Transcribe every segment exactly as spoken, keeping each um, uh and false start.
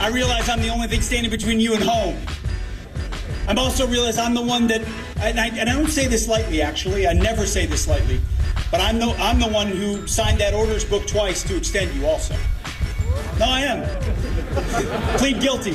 I realize I'm the only thing standing between you and home. I also realize I'm the one that, and I, and I don't say this lightly, actually. I never say this lightly. But I'm the, I'm the one who signed that orders book twice to extend you also. No, I am. Plead guilty.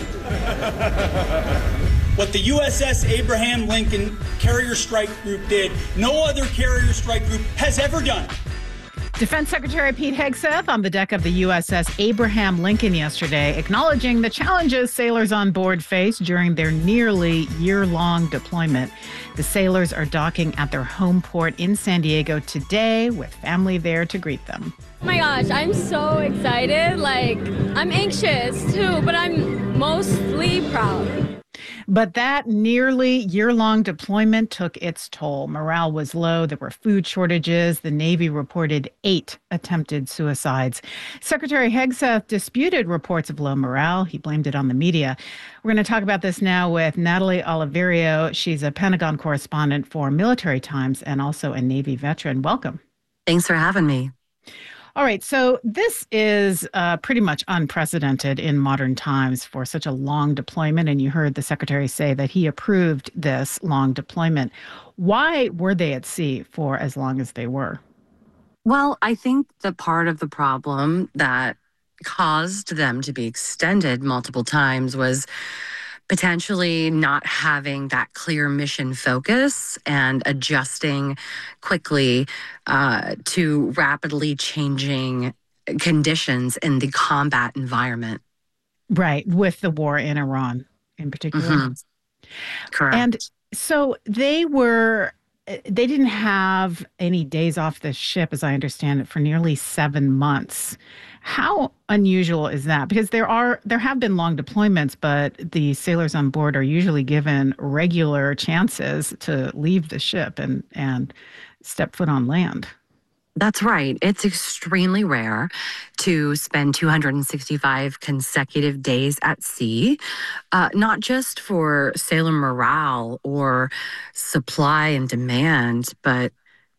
What the U S S Abraham Lincoln Carrier Strike Group did, no other carrier strike group has ever done. Defense Secretary Pete Hegseth on the deck of the U S S Abraham Lincoln yesterday, acknowledging the challenges sailors on board faced during their nearly year-long deployment. The sailors are docking at their home port in San Diego today with family there to greet them. Oh my gosh, I'm so excited. Like, I'm anxious too, but I'm mostly proud. But that nearly year-long deployment took its toll. Morale was low. There were food shortages. The Navy reported eight attempted suicides. Secretary Hegseth disputed reports of low morale. He blamed it on the media. We're going to talk about this now with Natalie Oliverio. She's a Pentagon correspondent for Military Times and also a Navy veteran. Welcome. Thanks for having me. All right, so this is uh, pretty much unprecedented in modern times for such a long deployment, and you heard the Secretary say that he approved this long deployment. Why were they at sea for as long as they were? Well, I think the part of the problem that caused them to be extended multiple times was potentially not having that clear mission focus and adjusting quickly uh, to rapidly changing conditions in the combat environment. Right, with the war in Iran in particular. Mm-hmm. Correct. And so they were, they didn't have any days off the ship, as I understand it, for nearly seven months. How unusual is that? Because there are there have been long deployments, but the sailors on board are usually given regular chances to leave the ship and, and step foot on land. That's right. It's extremely rare to spend two hundred sixty-five consecutive days at sea, uh, not just for sailor morale or supply and demand, but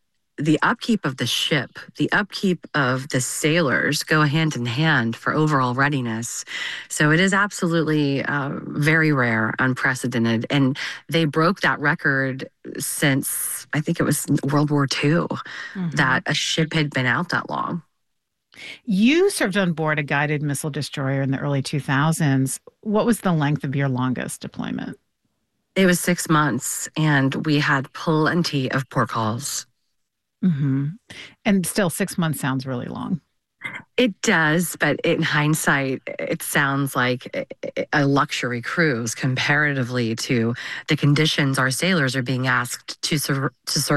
the upkeep of the ship, the upkeep of the sailors go hand in hand for overall readiness. So it is absolutely uh, very rare, unprecedented. And they broke that record since, I think it was World War Two, mm-hmm. that a ship had been out that long. You served on board a guided missile destroyer in the early two thousands. What was the length of your longest deployment? It was six months, and we had plenty of port calls. Mm-hmm. And still, six months sounds really long. It does, but in hindsight, it sounds like a luxury cruise comparatively to the conditions our sailors are being asked to serve, to serve